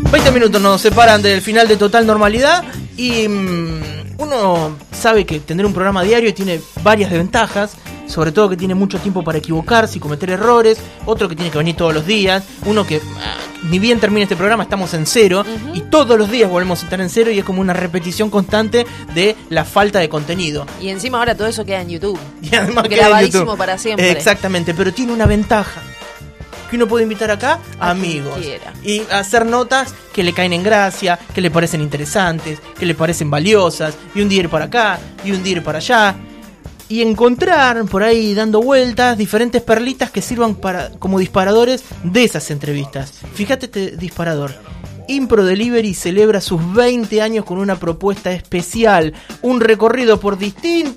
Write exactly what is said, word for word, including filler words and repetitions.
veinte minutos nos separan del final de Total Normalidad y mmm, uno sabe que tener un programa diario tiene varias desventajas, sobre todo que tiene mucho tiempo para equivocarse y cometer errores, otro que tiene que venir todos los días, uno que ah, ni bien termina este programa estamos en cero, uh-huh. y todos los días volvemos a estar en cero y es como una repetición constante de la falta de contenido. Y encima ahora todo eso queda en YouTube. Y además grabadísimo YouTube. Para siempre. Exactamente, pero tiene una ventaja. Que uno puede invitar acá a amigos y hacer notas que le caen en gracia, que le parecen interesantes, que le parecen valiosas, y un día ir para acá, y un día ir para allá, y encontrar por ahí dando vueltas diferentes perlitas que sirvan para como disparadores de esas entrevistas. Fíjate este disparador. Impro Delivery celebra sus veinte años con una propuesta especial, un recorrido por distintos